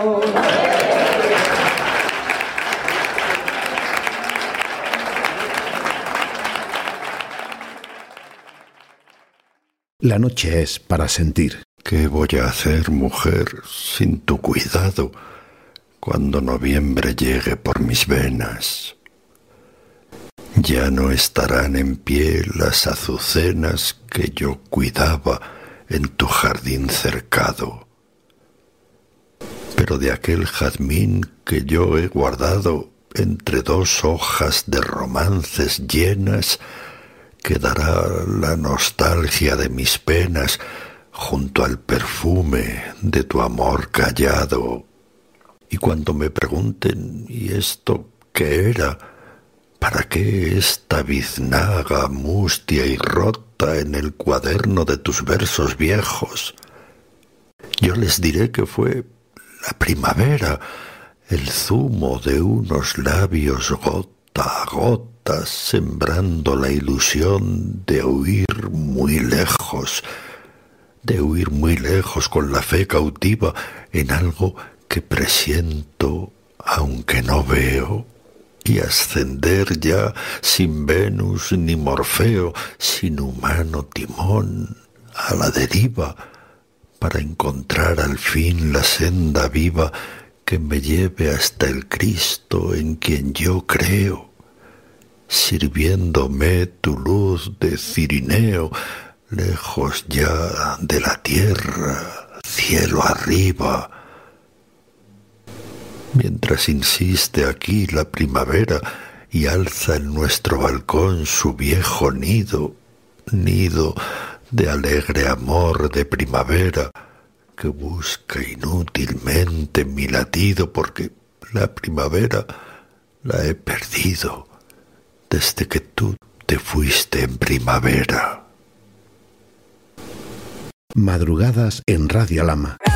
La noche es para sentir. ¿Qué voy a hacer, mujer, sin tu cuidado, cuando noviembre llegue por mis venas? Ya no estarán en pie las azucenas que yo cuidaba en tu jardín cercado. Pero de aquel jazmín que yo he guardado entre dos hojas de romances llenas, quedará la nostalgia de mis penas junto al perfume de tu amor callado. Y cuando me pregunten, ¿y esto qué era? ¿Para qué esta biznaga mustia y rota en el cuaderno de tus versos viejos? Yo les diré que fue la primavera, el zumo de unos labios gota a gota, sembrando la ilusión de huir muy lejos con la fe cautiva en algo que presiento aunque no veo, y ascender ya sin Venus ni Morfeo, sin humano timón, a la deriva, para encontrar al fin la senda viva que me lleve hasta el Cristo en quien yo creo, sirviéndome tu luz de cirineo, lejos ya de la tierra, cielo arriba. Mientras insiste aquí la primavera y alza en nuestro balcón su viejo nido, nido de alegre amor de primavera, que busca inútilmente mi latido, porque la primavera la he perdido desde que tú te fuiste en primavera. Madrugadas en Radio Lama.